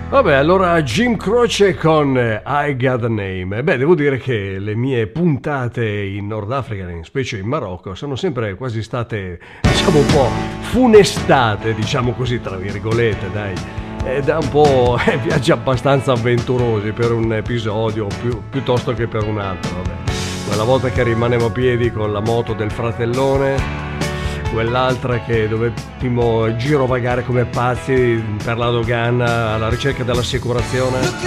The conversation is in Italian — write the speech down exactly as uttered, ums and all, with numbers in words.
Vabbè, allora Jim Croce con I Got a Name. Beh, devo dire che le mie puntate in Nord Africa, in specie in Marocco, sono sempre quasi state, diciamo, un po' funestate, diciamo così, tra virgolette, dai. Ed è un po' eh, viaggi abbastanza avventurosi per un episodio più, piuttosto che per un altro, vabbè. Quella volta che rimanevo a piedi con la moto del fratellone, quell'altra che dovevamo girovagare come pazzi per la dogana alla ricerca dell'assicurazione.